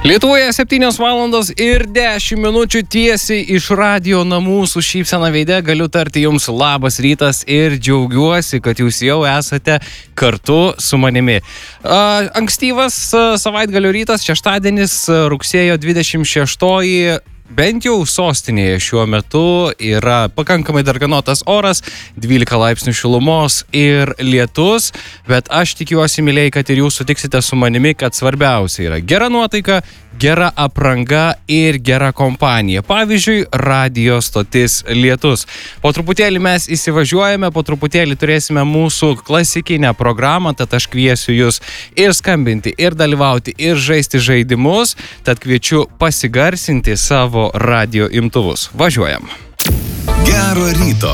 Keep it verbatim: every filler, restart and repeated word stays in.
Lietuvoje septynios valandos ir dešimt minučių tiesiai iš radijo namų su šypsena veide galiu tarti jums labas rytas ir džiaugiuosi, kad jūs jau esate kartu su manimi. Uh, ankstyvas uh, savaitgalio rytas, šeštadienis, uh, rugsėjo dvidešimt šeštoji. Bent jau sostinėje šiuo metu yra pakankamai darganotas oras, dvylika laipsnių šilumos ir lietus, bet aš tikiuosi, mylėjai, kad ir jūs sutiksite su manimi, kad svarbiausia yra gera nuotaika, gera apranga ir gera kompanija. Pavyzdžiui, radijo stotis Lietus. Po truputėlį mes įsivažiuojame, po truputėlį turėsime mūsų klasikinę programą, tad aš kviesiu jūs ir skambinti, ir dalyvauti, ir žaisti žaidimus, tad kviečiu pasigarsinti savo radijo imtuvus. Važiuojam. Gero ryto